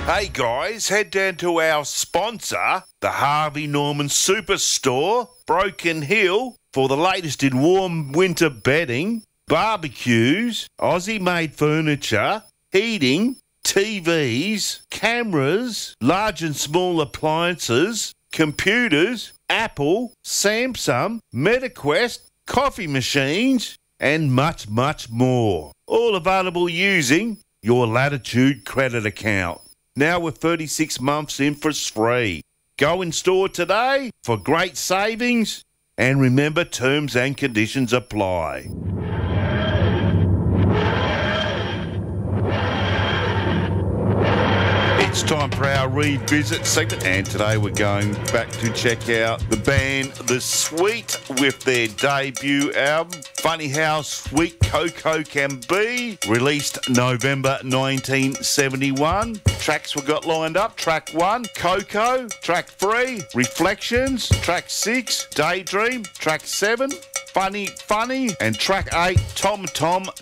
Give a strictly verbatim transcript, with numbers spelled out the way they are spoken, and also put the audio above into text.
Hey guys, head down to our sponsor, the Harvey Norman Superstore, Broken Hill, for the latest in warm winter bedding, barbecues, Aussie-made furniture, heating, T Vs, cameras, large and small appliances, computers, Apple, Samsung, MetaQuest, coffee machines, and much, much more. All available using your Latitude credit account. Now with thirty-six months interest free. Go in store today for great savings, and remember, terms and conditions apply. It's time for our revisit segment, and today we're going back to check out the band The Sweet with their debut album, Funny How Sweet Coco Can Be, released November nineteen seventy-one. Tracks we got lined up: track one, Coco; track three, Reflections; track six, Daydream; track seven, Funny Funny; and track eight, Tom Tom